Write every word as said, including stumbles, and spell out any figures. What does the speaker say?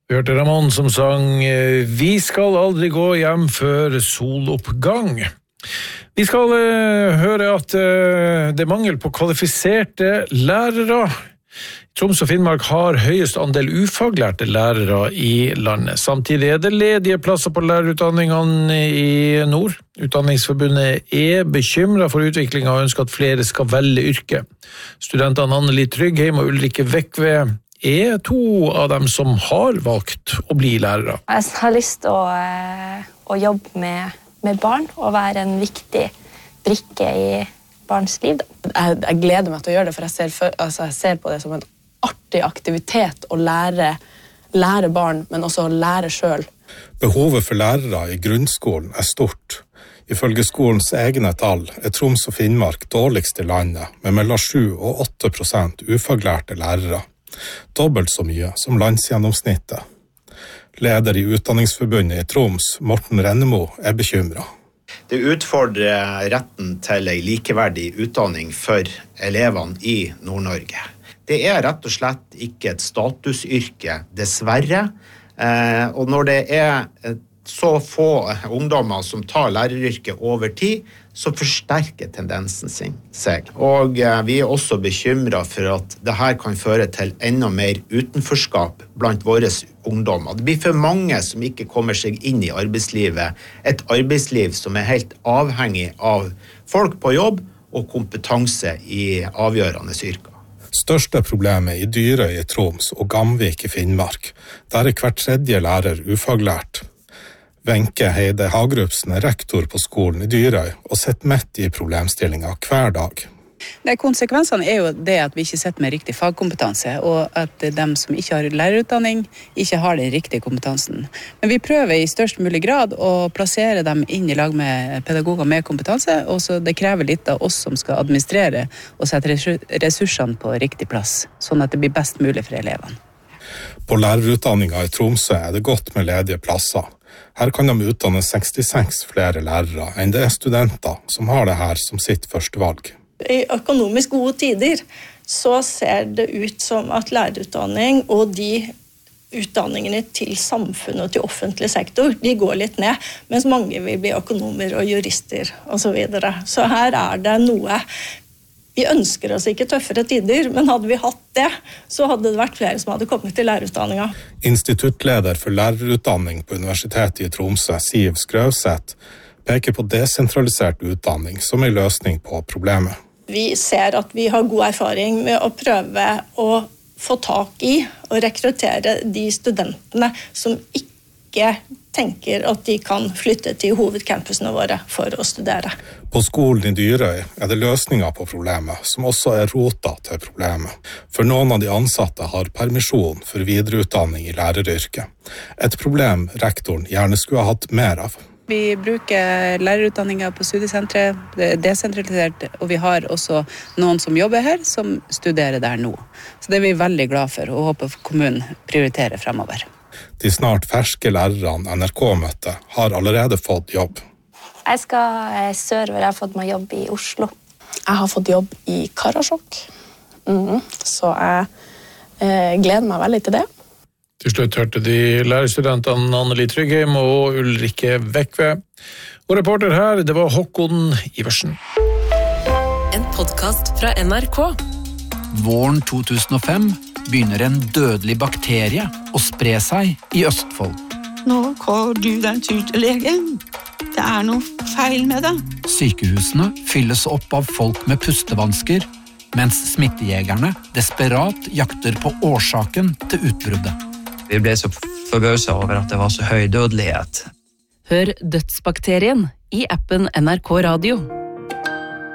Vi hørte Ramón som sang «Vi skal aldri gå hjem før soloppgang». Vi skal uh, høre at uh, det er mangel på kvalifiserte lærere. Troms og Finnmark har høyest andel ufaglærte lærere i landet. Samtidig er det ledige plasser på lærerutdanningene i nord. Utdanningsforbundet er bekymret for utviklingen og ønsker at flere skal velge yrke. Studentene Anneli Tryggheim og Ulrikke Vekve er to av dem som har valgt å bli lærere. Jeg har lyst til å, å jobbe med, med barn og være en viktig brikke i barns liv. Jeg, jeg gleder meg til å gjøre det, for jeg ser, for, altså jeg ser på det som en artig aktivitet å lære, lære barn, men også å lære selv. Behovet for lærere i grunnskolen er stort. Ifølge skolens egne tall er Troms og Finnmark dårligst i landet, med mellom sju og åtte prosent ufaglærte lærere. Dobbelt så mye som landsgjennomsnittet. Leder i Utdanningsforbundet i Troms, Morten Rennemo, er bekymret. Det utfordrer retten til en likeverdig utdanning for elevene i Nord-Norge. Det er rett og slett ikke et statusyrke, dessverre. Eh, og når det er så få ungdommer som tar læreryrket over tid, så forsterker tendensen sin seg. Og eh, vi er også bekymret for at dette kan føre til enda mer utenforskap blant våre ungdommer. Det blir for mange som ikke kommer seg inn i arbeidslivet. Et arbeidsliv som er helt avhengig av folk på jobb og kompetanse i avgjørende yrker. Største problemet i Dyrøy i Troms og Gamvik i Finnmark. Der er hver tredje lærer ufaglært. Wenche Heide Hagrupsen er rektor på skolen i Dyrøy og sitter midt i problemstillingen hver dag. Nei, konsekvensene er jo det at vi ikke sitter med riktig fagkompetanse, og at de som ikke har lærerutdanning ikke har den riktige kompetansen. Men vi prøver i størst mulig grad å plassere dem inn i lag med pedagoger med kompetanse, og så det krever litt av oss som skal administrere og sette ressursene på riktig plass, sånn at det blir best mulig for elevene. På lærerutdanningen i Tromsø er det godt med ledige plasser. Her kan de utdanne sekstiseks flere lærere enn det er studenter som har det her som sitt første valg. I økonomisk gode tider så ser det ut som at lærerutdanning og de utdanningene til samfunnet og til offentlig sektor, de går litt ned, mens mange vil bli økonomer og jurister og så videre. Så her er det noe. Vi ønsker oss ikke tøffere tider, men hadde vi hatt det, så hadde det vært flere som hadde kommet til lærerutdanningen. Instituttleder for lærerutdanning på Universitetet i Tromsø, Siv Skrøvseth, peker på desentralisert utdanning som en løsning på problemet. Vi ser at vi har god erfaring med å prøve å få tak i og rekruttere de studentene som ikke tenker at de kan flytte til hovedcampusene våre for å studere. På skolen i Dyrøy er det løsninger på problemet, som også er rota til problemet. For noen av de ansatte har permisjon for videreutdanning i læreryrket. Et problem rektoren gjerne skulle ha hatt mer av. Vi bruker lærerutdanninger på studiesentret, det er desentralisert, og vi har også noen som jobber her, som studerer der nå. Så det er vi veldig glad for, og håper kommunen prioriterer fremover. De snart ferske lærerne N R K møtte har allerede fått jobb. Jeg skal sørover, jeg har fått meg jobb i Oslo. Jeg har fått jobb i Karasjok, mm, så jeg eh, gleder meg veldig til det. Til slutt hørte de lærerstudentene Anneli Tryggheim og Ulrikke Vekve. Og reporter her, det var Håkon Iversen. En podcast fra N R K. Våren to tusen og fem begynner en dødelig bakterie å spre seg i Østfold. Nå går du den tur til legen. Det er noe feil med det. Sykehusene fylles opp av folk med pustevansker, mens smittejegerne desperat jakter på årsaken til utbruddet. Vi ble så forbauset over at det var så høy dødelighet. Hør Dødsbakterien i appen N R K Radio.